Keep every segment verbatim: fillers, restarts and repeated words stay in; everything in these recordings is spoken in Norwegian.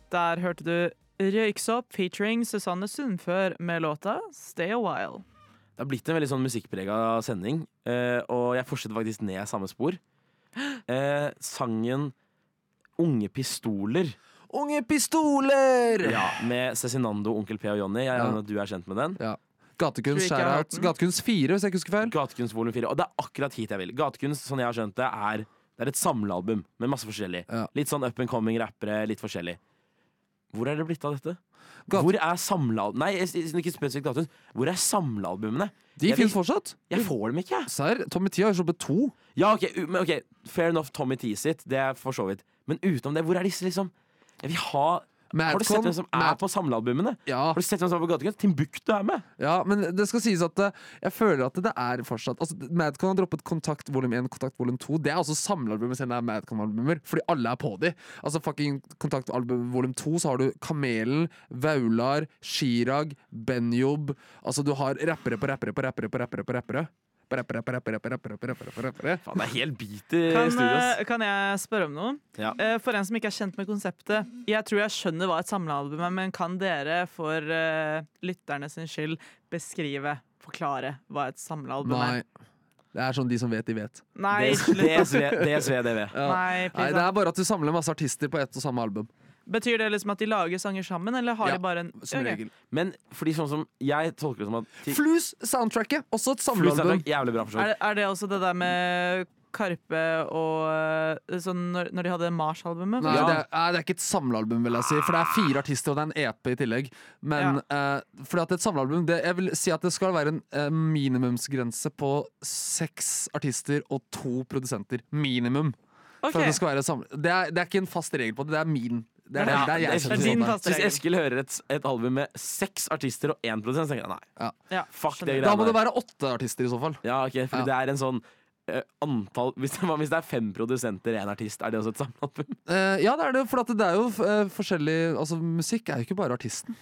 Der hørte du Røyksopp featuring Susanne Sundfør med låta Stay a While. Det har blitt en veldig sånn musikkprega sending, eh, og jeg fortsetter faktisk ned samme spor. Eh, sangen Unge Pistoler. Unge Pistoler! Ja, med Cezinando, Onkel P og Jonny. Jeg Ja. aner at du er kjent med den. Ja. Gatekunst, Tror ikke jeg har hørt shoutout. den. Gatekunst fire, hvis jeg ikke husker feil. Gatekunst volum fire. Og det er akkurat hit jeg vil. Gatekunst, sånn jeg har skjønt det, er, det er et samlealbum med masse forskjellig. Ja. Litt sånn up and coming rappere, litt forskjellig. Hvor er det blitt av dette? Gate- Hvor er samlealbum... Nei, jeg- jeg- ikke spesifikt Gatekunst. Hvor er samlealbumene? De Jeg finnes vil- fortsatt. Jeg får dem ikke. Serr, Tommy T har jo sluppet to. Ja, ok, u- men ok, fair enough Tommy T sitt, det er for så vidt. Men utenom det, hvor er disse liksom? Jeg vil ha... Har du sett hvem som er Mad- på samlealbumene? Ja, Har du sett hvem som er på Gatekunst? Timbuktu er med. ja, men det skal sies at eh, jeg føler at det er fortsatt altså, Madcon har droppet Kontakt volum én, Kontakt volum to. Det er også samlealbumet selv om det er Madcon-albumer, fordi alle er på de. Altså fucking Kontakt album volum to, så har du Kamelen, Vaular, Chirag, Benjob. Altså du har rappere på rappere på rappere på rappere på rappere. På rappere, på rappere, på rappere, på rappere, på rappere. Faen, det er helt beat i Kan, studio, ass. eh, kan jeg spørre om noe? Ja. Eh, For en som ikke er kjent med konseptet. Jeg tror jeg skjønner hva et samlealbum er, men kan dere for eh, lytterne sin skyld beskrive, forklare, hva et samlealbum Nei. er? Det er sånn de som vet, de vet. Nei, D slutt. S V, D S V, D V. Ja. Nei, Nei, please, det er bare at du samler masse artister på ett og samme album. Betyr det liksom at de lager sanger sammen, eller har Ja, de bare en Som Ok. regel. Men fordi sånn som jeg tolker det som at ti- Flus soundtracket, også et Flus samlealbum. er jævlig bra for så Er vidt. det, er det også det der med Karpe og eh, sånn når, når de hadde Mars-albumet? Nei, Ja. det, er, nei, det er ikke et samlealbum, vil jeg si. For det er fire artister, og det er en E P i tillegg. Men eh, fordi at et samlealbum det, Jeg vil si at det skal være en eh, minimumsgrense på seks artister og to produsenter. Minimum. Ok. For at det, skal være samle det, er, det er ikke en fast regel på det, det er min. Det er, Ja, det er jeg det som er sier din det. faste Hvis regel. Eskil hører et, et album med seks artister og én produsent, så tenker jeg nei. Ja, Fuck det skjønner. greiene Da må det der. være åtte artister i så fall. Ja, ok, fordi Ja. det er en sånn eh, antall hvis det, hvis det er fem produsenter, én artist, er det også et samlealbum? Eh, ja, det er det, for at det er jo eh, forskjellig Altså, musikk er jo ikke bare artisten.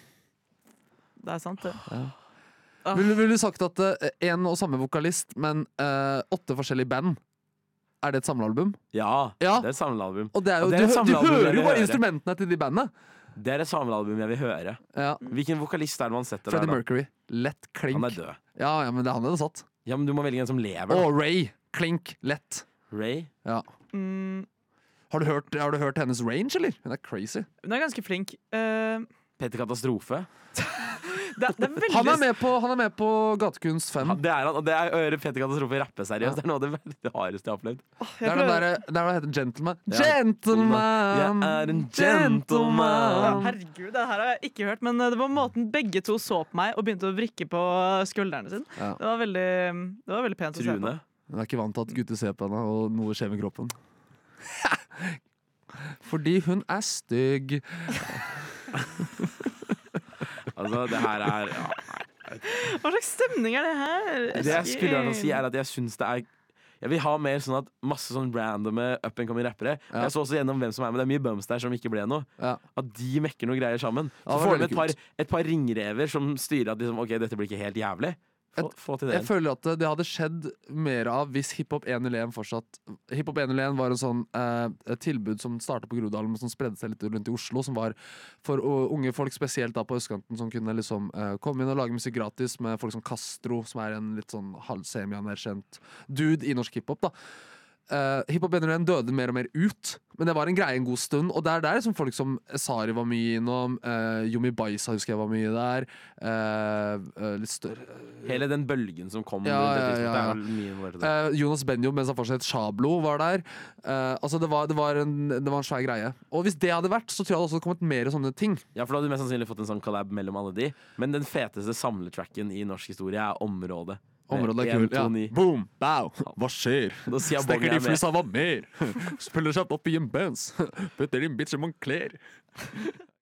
Det er sant, det. Ah. Ville vil du sagt at én og samme vokalist, men eh, åtte forskjellige band, er det et samlealbum? Ja, Ja. det er et samlealbum. Og det er jo, Og det er et du, hø- du samlealbum jeg hører jo vil bare høre. instrumentene til de bandene. Det er et samlealbum jeg vil høre. Ja. Hvilken vokalist er det man setter Freddie der, da? Mercury. Lett klink. Han er død. Ja, ja, men det er han det er satt. Ja, men du må velge en som lever. Da. Og Ray. Klink. Lett. Ray? Ja. Mm, Har du, hørt, har du hørt hennes range, eller? Hun er crazy. hun er ganske flink. Eh, Peter Katastrofe? det, er- det er veldig Han er med på, han er med på Gatekunst fem. Ja, det er han, og det er å høre Peter Katastrofe rappe seriøst. Det er noe av det veldig hardeste jeg har opplevd. Det er den der, det er det heter Gentleman. Ja. Gentleman! Jeg er en Ja, gentleman. herregud, det her har jeg ikke hørt, men eh, det var måten begge to så på meg og begynte å vrikke på skuldrene sine. Ja. Det var veldig, det var veldig pent å se på. Trune. Hun er ikke vant til at gutter ser på henne, og noe skjer med kroppen. Fordi hun er stygg. Altså, det her er ja. Hva slags stemning er det her? Det jeg skulle gjerne si, er at jeg syns det er Jeg vil ha mer sånn at masse sånn randomme up and coming rappere. Ja. Jeg så også gjennom hvem som er med. Det er mye bums der som ikke ble noe. Ja. At de mekker noe greier sammen. Ja, Så det var får du med et veldig par, et par ringrever som styrer at liksom, ok, dette blir ikke helt jævlig. Få, få til det. Jeg føler at det, det hadde skjedd mer av hvis Hiphop one oh one fortsatt Hiphop one oh one var en sånn eh, et tilbud som startet på Groruddalen, men som spredde seg litt rundt i Oslo, som var for uh, unge folk, spesielt da på østkanten, som kunne liksom eh, komme inn og lage musikk gratis med folk som Castro, som er en litt sånn halv-semi-anerkjent dude i norsk hiphop, da. Uh, Hiphop one oh one døde mer og mer ut, men det var en greie en god stund. Og det er der som folk som Sari var mye innom, uh, Yomi Baisa husker jeg var mye der. Uh, uh, litt større Hele den bølgen som kom Ja, rundt det ja, tidspunktet, ja, ja. er vel mye involvert i det. uh, Jonas Benjo, mens han fortsatt het Shablo, var der. Uh, altså det var, det, var en, det var en svær greie. Og hvis det hadde vært, så tror jeg det også hadde kommet mer sånne ting. Ja, for da hadde du mest sannsynlig fått en sånn collab mellom alle de. Men den feteste samletracken i norsk historie er Området. Området er En, kult. to, Ja. ni. Boom, bow, hva skjer? Da sier jeg Stekker Bonnie de er med. flusa hva mer? Spiller seg opp i en Benz. Putter inn bitch i Moncler.